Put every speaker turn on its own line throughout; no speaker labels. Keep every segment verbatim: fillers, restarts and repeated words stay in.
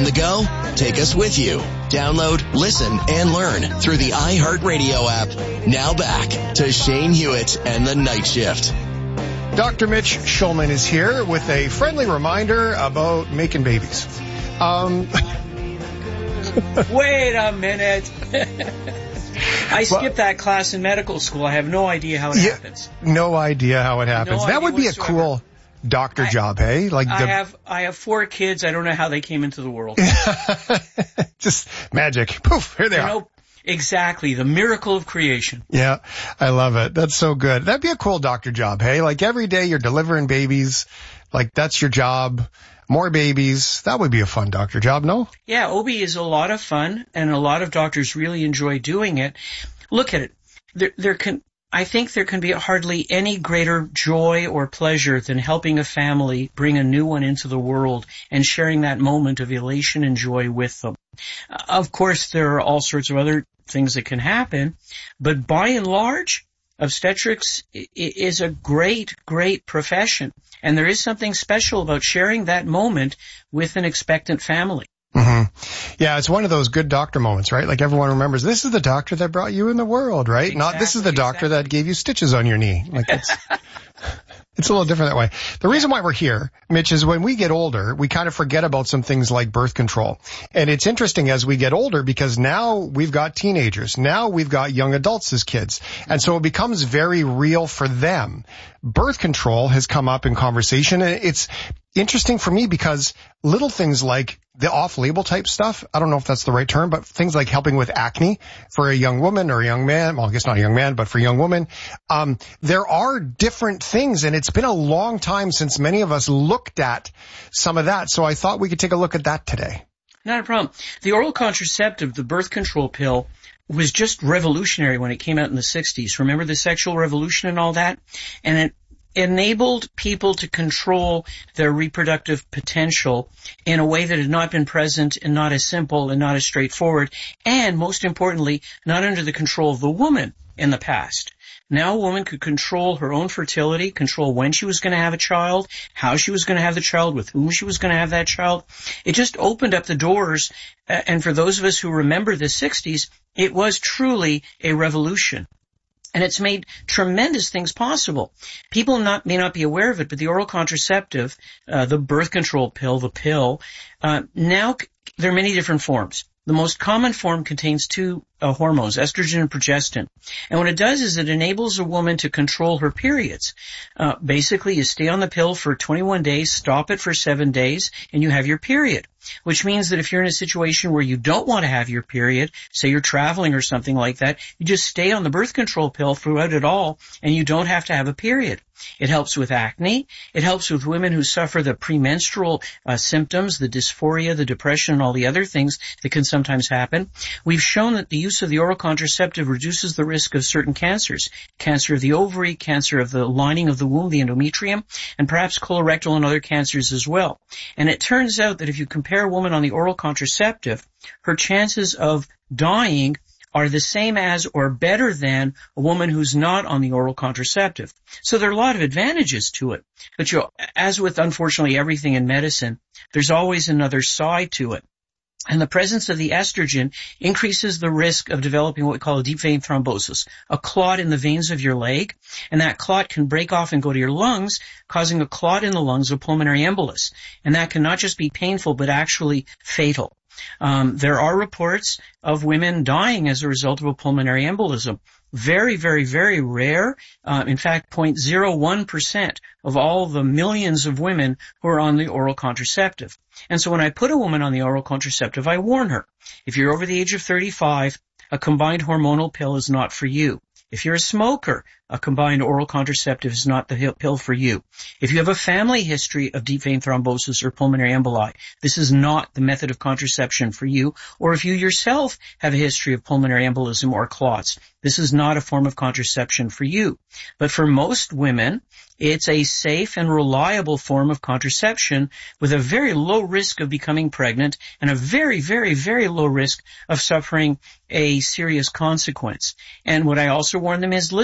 On the go? Take us with you. Download, listen, and learn through the iHeartRadio app. Now back to Shane Hewitt and the Night Shift.
Doctor Mitch Schulman is here with a friendly reminder about making babies. Um,
Wait a minute. I skipped well, that class in medical school. I have no idea how it yeah, happens.
No idea how it happens.
No
that would be
whatsoever.
a cool doctor
I,
job, hey? Like
I
the,
have I have four kids. I don't know how they came into the world.
Just magic. Poof, here they
you
are.
Know, exactly. The miracle of creation.
Yeah, I love it. That's so good. That'd be a cool doctor job, hey? Like every day you're delivering babies. Like that's your job. More babies. That would be a fun doctor job, no?
Yeah, O B is a lot of fun, and a lot of doctors really enjoy doing it. Look at it. There, there can, I think there can be hardly any greater joy or pleasure than helping a family bring a new one into the world and sharing that moment of elation and joy with them. Uh, of course, there are all sorts of other things that can happen, but by and large, obstetrics is a great, great profession. And there is something special about sharing that moment with an expectant family.
Mm-hmm. Yeah, it's one of those good doctor moments, right? Like everyone remembers, this is the doctor that brought you in the world, right?
Exactly,
Not this is the doctor
exactly.
that gave you stitches on your knee. Like it's, it's a little different that way. The reason why we're here, Mitch, is when we get older, we kind of forget about some things like birth control. And it's interesting as we get older because now we've got teenagers. Now we've got young adults as kids. And so it becomes very real for them. Birth control has come up in conversation. And it's interesting for me because little things like the off-label type stuff, I don't know if that's the right term, but things like helping with acne for a young woman or a young man, well, I guess not a young man, but for a young woman, um, there are different things, and it's been a long time since many of us looked at some of that, so I thought we could take a look at that today.
Not a problem. The oral contraceptive, the birth control pill, was just revolutionary when it came out in the sixties. Remember the sexual revolution and all that? And it enabled people to control their reproductive potential in a way that had not been present and not as simple and not as straightforward, and most importantly, not under the control of the woman in the past. Now a woman could control her own fertility, control when she was going to have a child, how she was going to have the child, with whom she was going to have that child. It just opened up the doors, and for those of us who remember the sixties, it was truly a revolution. And it's made tremendous things possible. People not, may not be aware of it, but the oral contraceptive, uh, the birth control pill, the pill, uh, now there are many different forms. The most common form contains two uh, hormones, estrogen and progestin. And what it does is it enables a woman to control her periods. Uh, basically, you stay on the pill for twenty-one days, stop it for seven days, and you have your period. Which means that if you're in a situation where you don't want to have your period, say you're traveling or something like that, you just stay on the birth control pill throughout it all, and you don't have to have a period. It helps with acne. It helps with women who suffer the premenstrual uh, symptoms, the dysphoria, the depression, and all the other things that can sometimes happen. We've shown that the use of the oral contraceptive reduces the risk of certain cancers, cancer of the ovary, cancer of the lining of the womb, the endometrium, and perhaps colorectal and other cancers as well. And it turns out that if you compare a woman on the oral contraceptive, her chances of dying are the same as or better than a woman who's not on the oral contraceptive. So there are a lot of advantages to it. But you know, as with unfortunately everything in medicine, there's always another side to it. And the presence of the estrogen increases the risk of developing what we call a deep vein thrombosis, a clot in the veins of your leg, and that clot can break off and go to your lungs, causing a clot in the lungs, a pulmonary embolus. And that can not just be painful, but actually fatal. Um, there are reports of women dying as a result of a pulmonary embolism. Very, very, very rare. Uh, in fact, zero point zero one percent of all the millions of women who are on the oral contraceptive. And so when I put a woman on the oral contraceptive, I warn her, if you're over the age of thirty-five, a combined hormonal pill is not for you. If you're a smoker, a combined oral contraceptive is not the pill for you. If you have a family history of deep vein thrombosis or pulmonary emboli, this is not the method of contraception for you. Or if you yourself have a history of pulmonary embolism or clots, this is not a form of contraception for you. But for most women, it's a safe and reliable form of contraception with a very low risk of becoming pregnant and a very, very, very low risk of suffering a serious consequence. And what I also warn them is, listen,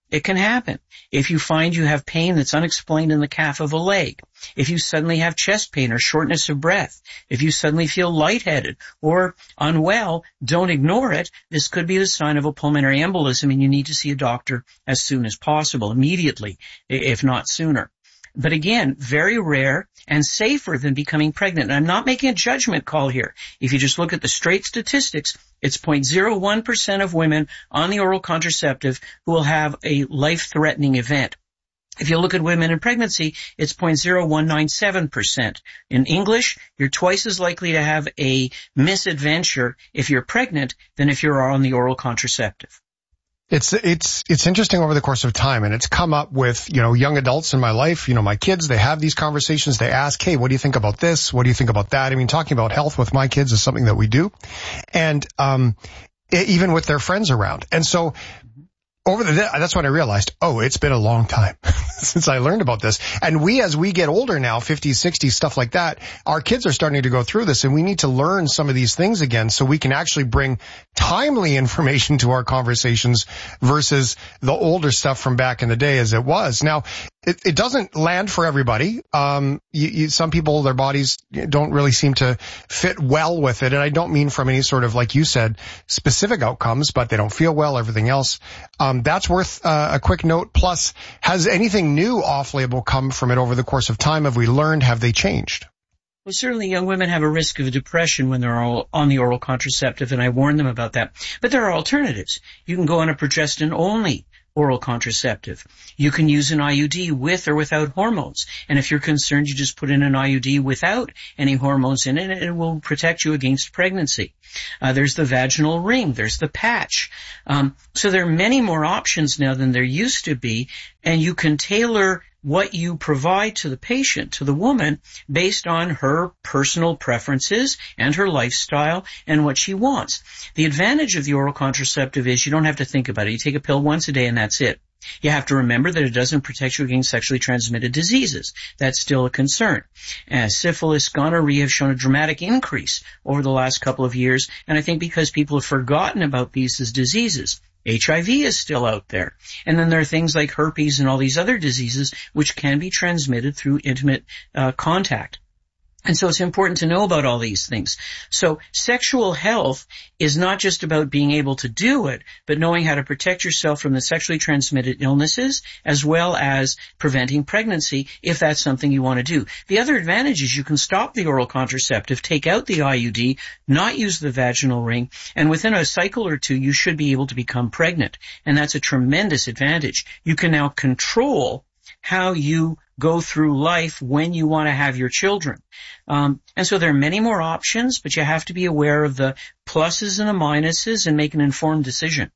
It can happen. If you find you have pain that's unexplained in the calf of a leg, if you suddenly have chest pain or shortness of breath, if you suddenly feel lightheaded or unwell, don't ignore it. This could be the sign of a pulmonary embolism, and you need to see a doctor as soon as possible, immediately, if not sooner. But again, very rare and safer than becoming pregnant. And I'm not making a judgment call here. If you just look at the straight statistics, it's zero point zero one percent of women on the oral contraceptive who will have a life-threatening event. If you look at women in pregnancy, it's zero point zero one nine seven percent. In English, you're twice as likely to have a misadventure if you're pregnant than if you're on the oral contraceptive.
It's, it's, it's interesting over the course of time, and it's come up with, you know, young adults in my life, you know, my kids, they have these conversations, they ask, hey, what do you think about this? What do you think about that? I mean, talking about health with my kids is something that we do. And, um, even with their friends around. And so, over the, that's when I realized, oh, it's been a long time since I learned about this. And we, as we get older now, fifties, sixties, stuff like that, our kids are starting to go through this, and we need to learn some of these things again so we can actually bring timely information to our conversations versus the older stuff from back in the day as it was. Now, it, it doesn't land for everybody. Um, you, you, some people, their bodies don't really seem to fit well with it. And I don't mean from any sort of, like you said, specific outcomes, but they don't feel well, everything else. Um, that's worth uh, a quick note. Plus, has anything new off-label come from it over the course of time? Have we learned? Have they changed?
Well, certainly young women have a risk of depression when they're all on the oral contraceptive, and I warn them about that. But there are alternatives. You can go on a progestin-only oral contraceptive. You can use an I U D with or without hormones. And if you're concerned, you just put in an I U D without any hormones in it, and it will protect you against pregnancy. Uh, there's the vaginal ring. There's the patch. Um, so there are many more options now than there used to be, and you can tailor what you provide to the patient, to the woman, based on her personal preferences and her lifestyle and what she wants. The advantage of the oral contraceptive is you don't have to think about it. You take a pill once a day and that's it. You have to remember that it doesn't protect you against sexually transmitted diseases. That's still a concern. Uh, syphilis, gonorrhea have shown a dramatic increase over the last couple of years, and I think because people have forgotten about these as diseases. H I V is still out there. And then there are things like herpes and all these other diseases which can be transmitted through intimate uh, contact. And so it's important to know about all these things. So sexual health is not just about being able to do it, but knowing how to protect yourself from the sexually transmitted illnesses, as well as preventing pregnancy, if that's something you want to do. The other advantage is you can stop the oral contraceptive, take out the I U D, not use the vaginal ring, and within a cycle or two, you should be able to become pregnant. And that's a tremendous advantage. You can now control how you go through life when you want to have your children. Um, and so there are many more options, but you have to be aware of the pluses and the minuses and make an informed decision.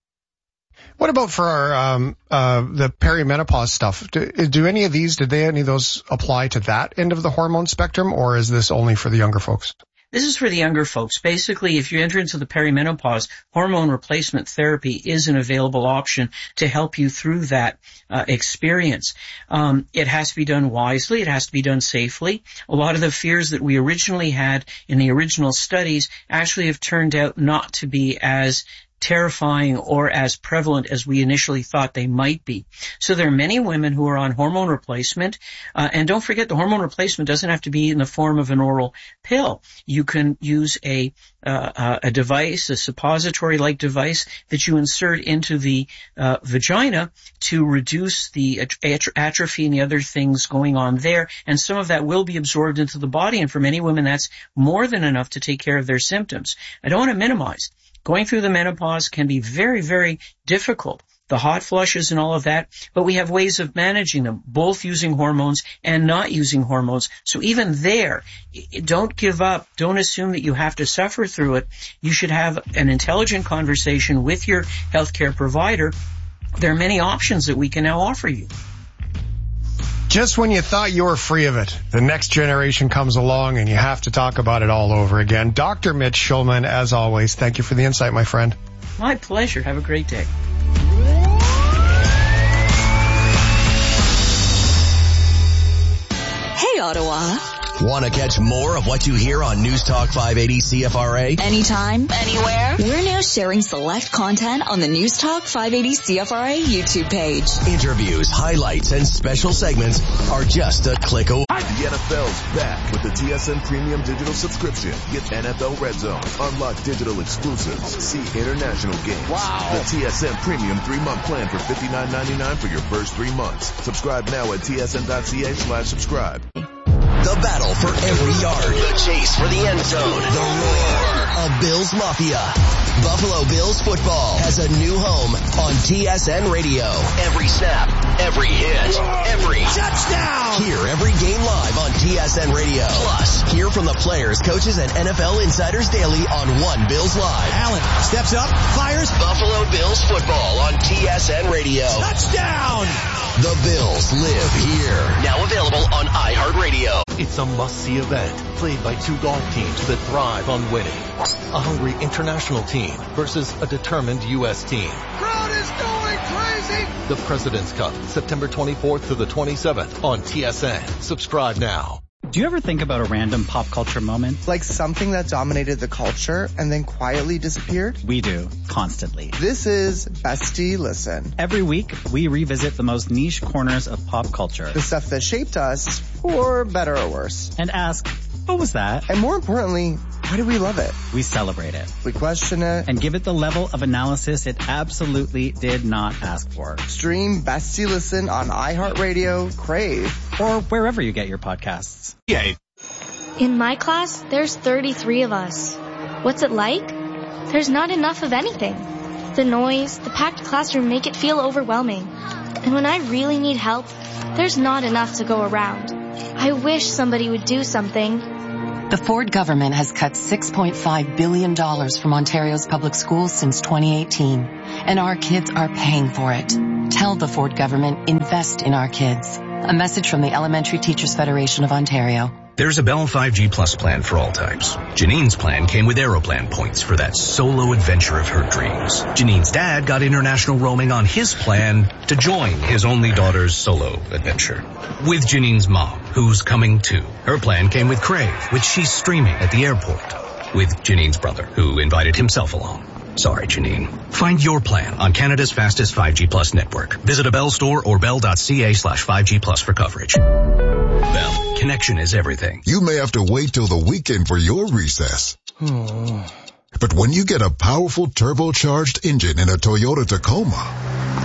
What about for our, um, uh, the perimenopause stuff? Do, do any of these, did they, any of those apply to that end of the hormone spectrum, or is this only for the younger folks?
This is for the younger folks. Basically, if you enter into the perimenopause, hormone replacement therapy is an available option to help you through that uh, experience. Um, it has to be done wisely. It has to be done safely. A lot of the fears that we originally had in the original studies actually have turned out not to be as terrifying or as prevalent as we initially thought they might be. So there are many women who are on hormone replacement, uh, and don't forget the hormone replacement doesn't have to be in the form of an oral pill. You can use a uh, a device, a suppository-like device that you insert into the uh, vagina to reduce the at- atrophy and the other things going on there, and some of that will be absorbed into the body, and for many women that's more than enough to take care of their symptoms. I don't want to minimize. Going through the menopause can be very, very difficult, the hot flushes and all of that, but we have ways of managing them, both using hormones and not using hormones. So even there, don't give up. Don't assume that you have to suffer through it. You should have an intelligent conversation with your healthcare provider. There are many options that we can now offer you.
Just when you thought you were free of it, the next generation comes along and you have to talk about it all over again. Doctor Mitch Shulman, as always, thank you for the insight, my friend.
My pleasure. Have a great day.
Hey, Ottawa.
Want to catch more of what you hear on News Talk five eighty C F R A?
Anytime, anywhere. We're now sharing select content on the News Talk five eighty C F R A YouTube page.
Interviews, highlights, and special segments are just a click away.
The N F L's back with the T S N Premium Digital Subscription. Get N F L Red Zone, unlock digital exclusives, see international games. Wow. The T S N Premium three-month plan for fifty-nine ninety-nine for your first three months. Subscribe now at T S N dot C A slash subscribe.
The battle for every yard. The chase for the end zone. The roar of Bills Mafia. Buffalo Bills football has a new home on T S N Radio. Every snap, every hit, every touchdown. Hear every game live on T S N Radio. Plus, hear from the players, coaches, and N F L insiders daily on One Bills Live.
Allen steps up, fires.
Buffalo Bills football on T S N Radio.
Touchdown.
The Bills live here. Now available on iHeartRadio.
It's a must-see event played by two golf teams that thrive on winning. A hungry international team versus a determined U S team.
Crowd is going crazy.
The President's Cup, September twenty-fourth to the twenty-seventh on T S N. Subscribe now.
Do you ever think about a random pop culture moment?
Like something that dominated the culture and then quietly disappeared?
We do, constantly.
This is Bestie Listen.
Every week, we revisit the most niche corners of pop culture.
The stuff that shaped us, for better or worse.
And ask, what was that?
And more importantly, why do we love it?
We celebrate it.
We question it.
And give it the level of analysis it absolutely did not ask for.
Stream Bestie Listen on iHeartRadio, Crave,
or wherever you get your podcasts.
Yay.
In my class, there's thirty-three of us. What's it like? There's not enough of anything. The noise, the packed classroom make it feel overwhelming. And when I really need help, there's not enough to go around. I wish somebody would do something.
The Ford government has cut six point five billion dollars from Ontario's public schools since twenty eighteen, and our kids are paying for it. Tell the Ford government, invest in our kids. A message from the Elementary Teachers Federation of Ontario.
There's a Bell five G Plus plan for all types. Janine's plan came with Aeroplan points for that solo adventure of her dreams. Janine's dad got international roaming on his plan to join his only daughter's solo adventure. With Janine's mom, who's coming too. Her plan came with Crave, which she's streaming at the airport. With Janine's brother, who invited himself along. Sorry, Janine. Find your plan on Canada's fastest five G Plus network. Visit a Bell store or bell.ca slash 5G Plus for coverage. Bell, connection is everything.
You may have to wait till the weekend for your recess. But when you get a powerful turbocharged engine in a Toyota Tacoma,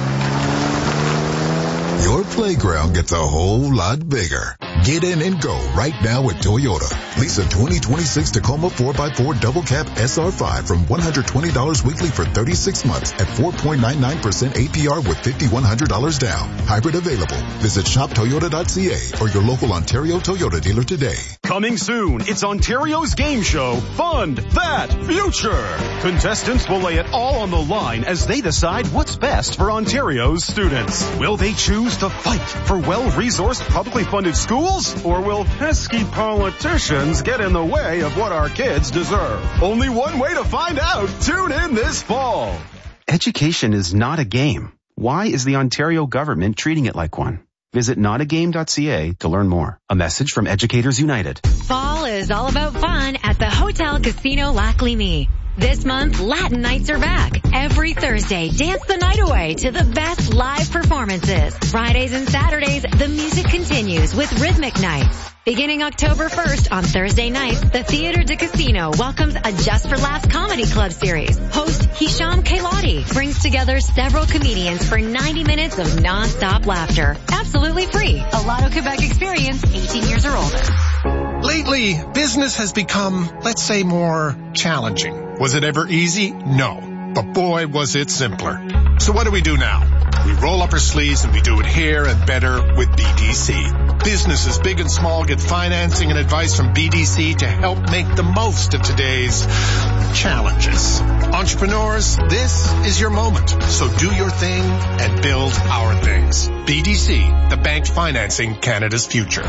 your playground gets a whole lot bigger. Get in and go right now at Toyota. Lease a twenty twenty-six Tacoma four by four Double Cab S R five from one hundred twenty dollars weekly for thirty-six months at four point nine nine percent A P R with five thousand one hundred dollars down. Hybrid available. Visit shop toyota dot c a or your local Ontario Toyota dealer today.
Coming soon, it's Ontario's game show, Fund That Future. Contestants will lay it all on the line as they decide what's best for Ontario's students. Will they choose to fight for well-resourced, publicly funded schools? Or will pesky politicians get in the way of what our kids deserve? Only one way to find out. Tune in this fall.
Education is not a game. Why is the Ontario government treating it like one? Visit not a game dot c a to learn more. A message from Educators United.
Fall is all about fun at the Hotel Casino Lac Lévis. This month, Latin nights are back. Every Thursday, dance the night away to the best live performances. Fridays and Saturdays, the music continues with rhythmic nights. Beginning October first on Thursday nights, the Theatre de Casino welcomes a Just for Laughs comedy club series. Host Hisham Kailati brings together several comedians for ninety minutes of non-stop laughter. Absolutely free. A Lotto Quebec experience, eighteen years or older.
Lately, business has become, let's say, more challenging. Was it ever easy? No. But boy, was it simpler. So what do we do now? We roll up our sleeves and we do it here and better with B D C. Businesses big and small get financing and advice from B D C to help make the most of today's challenges. Entrepreneurs, this is your moment. So do your thing and build our things. B D C, the bank financing Canada's future.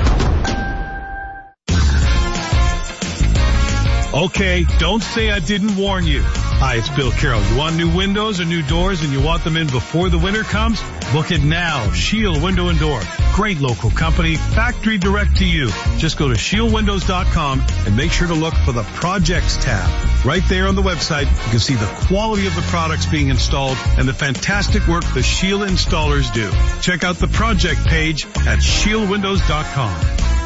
Okay, don't say I didn't warn you. Hi, it's Bill Carroll. You want new windows or new doors and you want them in before the winter comes? Book it now. Shield Window and Door. Great local company, factory direct to you. Just go to shield windows dot com and make sure to look for the Projects tab. Right there on the website, you can see the quality of the products being installed and the fantastic work the Shield installers do. Check out the project page at shield windows dot com.